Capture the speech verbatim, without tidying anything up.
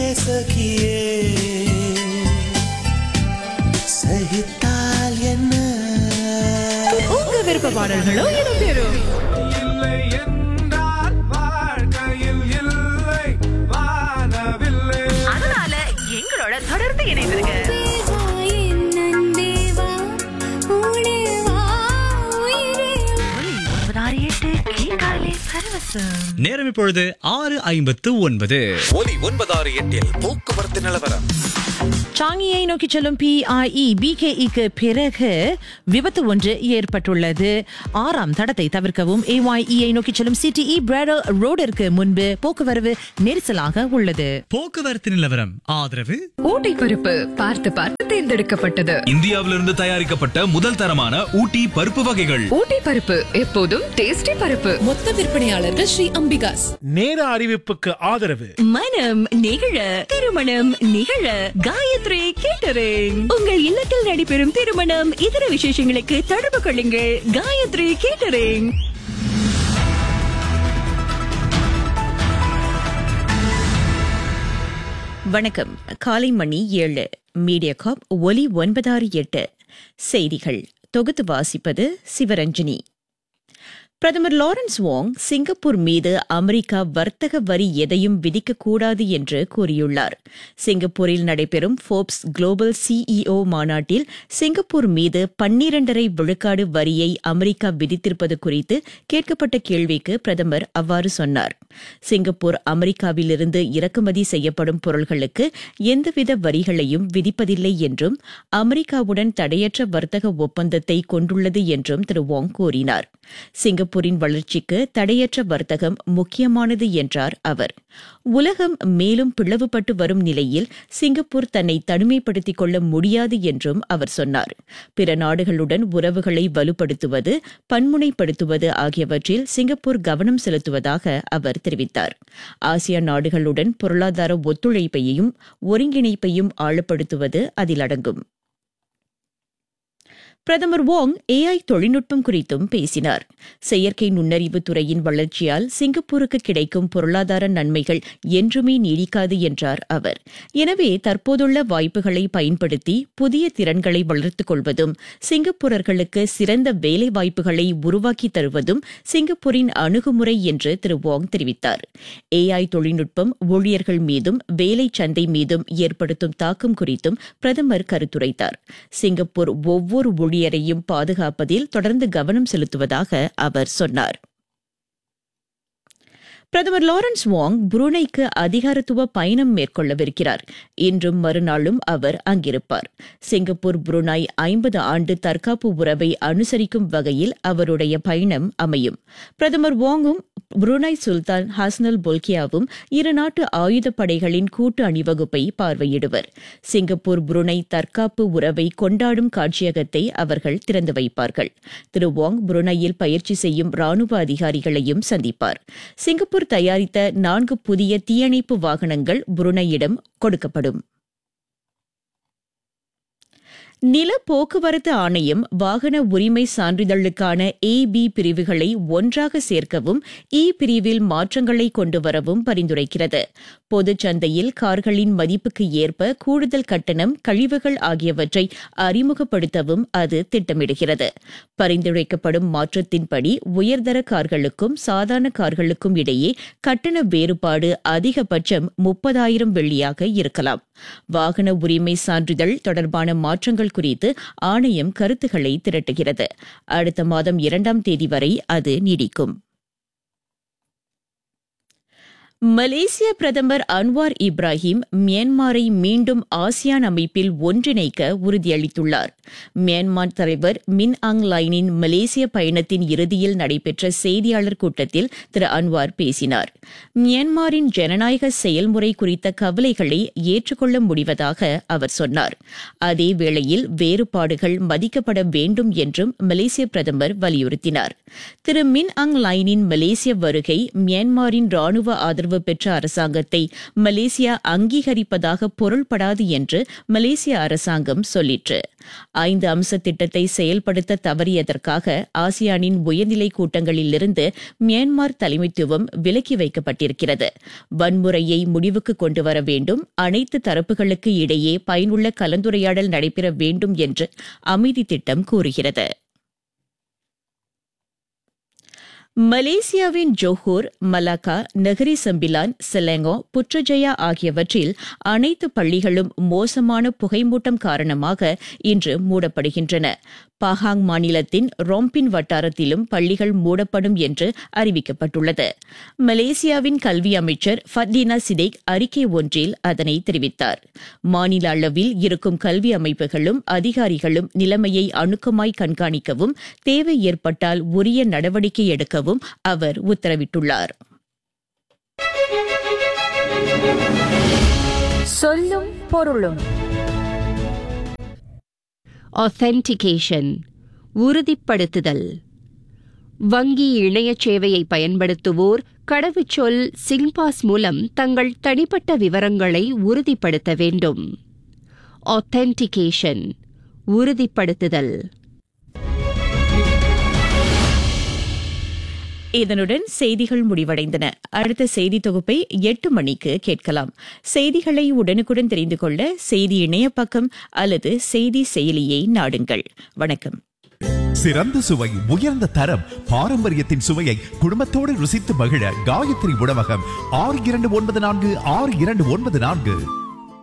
சகியே சகித்தால் என்ன உங்க விருப்ப பாடல்களோ இடம்பெறும். இல்லை என்றால் வாழ்க்கையில் இல்லை வானவில்லை. அதனால எங்களோட தொடர்ந்து இணைந்திருங்க. நேரம் இப்பொழுது ஆறு ஐம்பத்து ஒன்பது. ஒலி ஒன்பதாறு எட்டில் போக்குவரத்து நிலவரம். சாங்கியை நோக்கி செல்லும் பிஐஇ பிகேஇக்கு பிறகு விபத்து ஒன்று ஏற்பட்டுள்ளது. ஆறாம் தடத்தை தவிர்க்கவும் ஏஒய்இயை நோக்கி செல்லும் சிடிஇ பிராடல் ரோடிற்கு முன்பு போக்குவரவு நெரிசலாக உள்ளது. போக்குவரத்து நிலவரம் ஆதரவு ஊட்டி பருப்பு பார்த்து பார்த்து தேர்ந்தெடுக்கப்பட்டது. இந்தியாவிலிருந்து தயாரிக்கப்பட்ட முதல் தரமான ஊட்டி பருப்பு வகைகள். ஊட்டி பருப்பு எப்போதும் டேஸ்டி பருப்பு. மொத்த விற்பனையாளர்கள் ஸ்ரீ அம்பிகாஸ். நேர அறிவிப்புக்கு ஆதரவு மனம் நிகழ திருமணம் நிகழ காயத்ரி கேட்டரிங். உங்கள் இல்லத்தில் நடைபெறும் திருமணம் இதர விசேஷங்களுக்கு தொடர்பு கொள்ளுங்கள். காயத்ரி கேட்டரிங். வணக்கம். காலை மணி ஏழு. மீடியா காப் ஒலி ஒன்பதாறு எட்டு செய்திகள் தொகுத்து வாசிப்பது சிவரஞ்சனி. பிரதமர் லாரன்ஸ் வாங் சிங்கப்பூர் மீது அமெரிக்கா வர்த்தக வரி எதையும் விதிக்கக்கூடாது என்று கூறியுள்ளார். சிங்கப்பூரில் நடைபெறும் ஃபோர்ப்ஸ் குளோபல் சிஇஓ மாநாட்டில் சிங்கப்பூர் மீது பன்னிரண்டரை விழுக்காடு வரியை அமெரிக்கா விதித்திருப்பது குறித்து கேட்கப்பட்ட கேள்விக்கு பிரதமர் அவ்வாறு சொன்னார். சிங்கப்பூர் அமெரிக்காவிலிருந்து இறக்குமதி செய்யப்படும் பொருள்களுக்கு எந்தவித வரிகளையும் விதிப்பதில்லை என்றும் அமெரிக்காவுடன் தடையற்ற வர்த்தக ஒப்பந்தத்தை கொண்டுள்ளது என்றும் திரு வாங் கூறினார். சிங்கப்பூரின் வளர்ச்சிக்கு தடையற்ற வர்த்தகம் முக்கியமானது என்றார் அவர். உலகம் மேலும் பிளவுபட்டு வரும் நிலையில் சிங்கப்பூர் தன்னை தனிமைப்படுத்திக் கொள்ள முடியாது என்றும் அவர் சொன்னார். பிற நாடுகளுடன் உறவுகளை வலுப்படுத்துவது, பன்முனைப்படுத்துவது ஆகியவற்றில் சிங்கப்பூர் கவனம் செலுத்துவதாக அவர் தெரிவித்தார். ஆசியான் நாடுகளுடன் பொருளாதார ஒத்துழைப்பையும் ஒருங்கிணைப்பையும் ஆழப்படுத்துவது அதில் அடங்கும். பிரதமர் வாங் ஏஐ தொழில்நுட்பம் குறித்தும் பேசினார். செயற்கை நுண்ணறிவு துறையின் வளர்ச்சியால் சிங்கப்பூருக்கு கிடைக்கும் பொருளாதார நன்மைகள் என்றுமே நீடிக்காது என்றார் அவர். எனவே தற்போதுள்ள வாய்ப்புகளை பயன்படுத்தி புதிய திறன்களை வளர்த்துக் கொள்வதும் சிங்கப்பூரர்களுக்கு சிறந்த வேலை வாய்ப்புகளை உருவாக்கி தருவதும் சிங்கப்பூரின் அணுகுமுறை என்று திரு வாங் தெரிவித்தார். ஏஐ தொழில்நுட்பம் ஊழியர்கள் மீதும் வேலை சந்தை மீதும் ஏற்படுத்தும் தாக்கம் குறித்தும் பிரதமர் கருத்துரைத்தார். சிங்கப்பூர் ஒவ்வொரு ஊழியரையும் பாதுகாப்பதில் தொடர்ந்து கவனம் செலுத்துவதாக அவர் சொன்னார். பிரதமர் லாரன்ஸ் வாங் புரூனைக்கு அதிகாரத்துவ பயணம் மேற்கொள்ளவிருக்கிறார். இன்றும் மறுநாளும் அவர் அங்கிருப்பார். சிங்கப்பூர் புரூனாய் ஐம்பது ஆண்டு தற்காப்பு உறவை அனுசரிக்கும் வகையில் அவருடைய பயணம் அமையும். பிரதமர் வாங்கும் புரூனாய் சுல்தான் ஹசனல் பொல்கியாவும் இருநாட்டு ஆயுதப்படைகளின் கூட்டு அணிவகுப்பை பார்வையிடுவர். சிங்கப்பூர் புரூனை தற்காப்பு உறவை கொண்டாடும் காட்சியகத்தை அவர்கள் திறந்து வைப்பார்கள். திரு வாங் புரூனையில் பயிற்சி செய்யும் ராணுவ அதிகாரிகளையும் சந்திப்பார். சிங்கப்பூர் தயாரித்த நான்கு புதிய தீயணைப்பு வாகனங்கள் புருனையிடம் கொடுக்கப்படும். நில போக்குவரத்து ஆணையம் வாகன உரிமை சான்றிதழுக்கான ஏ பி பிரிவுகளை ஒன்றாக சேர்க்கவும் இ பிரிவில் மாற்றங்களை கொண்டுவரவும் பரிந்துரைக்கிறது. பொதுச் சந்தையில் கார்களின் மதிப்புக்கு ஏற்ப கூடுதல் கட்டணம், கழிவுகள் ஆகியவற்றை அறிமுகப்படுத்தவும் அது திட்டமிடுகிறது. பரிந்துரைக்கப்படும் மாற்றத்தின்படி உயர்தர கார்களுக்கும் சாதாரண கார்களுக்கும் இடையே கட்டண வேறுபாடு அதிகபட்சம் முப்பதாயிரம் வெள்ளியாக இருக்கலாம். வாகன உரிமை சான்றிதழ் தொடர்பான மாற்றங்கள் குறித்து ஆணையம் கருத்துக்களை திரட்டுகிறது. அடுத்த மாதம் இரண்டாம் தேதி வரை அது நீடிக்கும். மலேசிய பிரதமர் அன்வார் இப்ராஹிம் மியான்மரை மீண்டும் ஆசியான் அமைப்பில் ஒன்றிணைக்க உறுதியளித்துள்ளார். மியான்மர் தலைவர் மின் ஆங் லைனின் மலேசிய பயணத்தின் இறுதியில் நடைபெற்ற செய்தியாளர் கூட்டத்தில் திரு அன்வார் பேசினார். மியான்மரின் ஜனநாயக செயல்முறை குறித்த கவலைகளை ஏற்றுக்கொள்ள முடிவதாக அவர் சொன்னார். அதேவேளையில் வேறுபாடுகள் மதிக்கப்பட வேண்டும் என்றும் மலேசிய பிரதமர் வலியுறுத்தினார். திரு மின் ஆங் லைனின் மலேசிய வருகை மியான்மரின் ராணுவ ஆதரவு பெற்ற அரசாங்கத்தை மலேசியா அங்கீகரிப்பதாக பொருள்படாது என்று மலேசிய அரசாங்கம் சொல்லிற்று. ஐந்து அம்ச திட்டத்தை செயல்படுத்த தவறியதற்காக ஆசியானின் உயர்நிலை கூட்டங்களிலிருந்து மியான்மர் தலைமைத்துவம் விலக்கி வைக்கப்பட்டிருக்கிறது. வன்முறையை முடிவுக்கு கொண்டு வர வேண்டும், அனைத்து தரப்புகளுக்கு இடையே பயனுள்ள கலந்துரையாடல் நடைபெற வேண்டும் என்று அமைதி திட்டம் கூறுகிறது. மலேசியாவின் ஜோஹூர், மலாக்கா, நகரி சம்பிலான், செலங்கோ, புற்றஜயா ஆகியவற்றில் அனைத்து பள்ளிகளும் மோசமான புகைமூட்டம் காரணமாக இன்று மூடப்படுகின்றன. பஹாங் மாநிலத்தின் ரொம்பின் வட்டாரத்திலும் பள்ளிகள் மூடப்படும் என்று அறிவிக்கப்பட்டுள்ளது. மலேசியாவின் கல்வி அமைச்சர் ஃபட்லினா சிடேக் அறிக்கை ஒன்றில் அதனை தெரிவித்தார். மாநில அளவில் இருக்கும் கல்வி அமைப்புகளும் அதிகாரிகளும் நிலைமையை அணுக்கமாய் கண்காணிக்கவும் தேவை ஏற்பட்டால் உரிய நடவடிக்கை எடுக்கவும் அவர் உத்தரவிட்டுள்ளார். சொல்லும் பொருளும். ஆத்தென்டிகேஷன், உறுதிப்படுத்துதல். வங்கி இணைய சேவையை பயன்படுத்துவோர் கடவுச்சொல் சிங்பாஸ் மூலம் தங்கள் தனிப்பட்ட விவரங்களை உறுதிப்படுத்த வேண்டும். ஆத்தென்டிகேஷன், உறுதிப்படுத்துதல். இதனுடன் செய்திகள் முடிவடைந்தன. அடுத்த செய்தி தொகுப்பை எட்டு மணிக்கு கேட்கலாம். செய்திகளை உடனுக்குடன் தெரிந்து கொள்ள செய்தி இணைய பக்கம் அல்லது செய்தி செயலியை நாடுங்கள். வணக்கம். சிறந்த சுவை, உயர்ந்த தரம், பாரம்பரியத்தின் சுவையை குடும்பத்தோடு ருசித்து மகிழ காயத்ரி உணவகம். ஆறு இரண்டு ஒன்பது நான்கு ஆறு இரண்டு ஒன்பது நான்கு.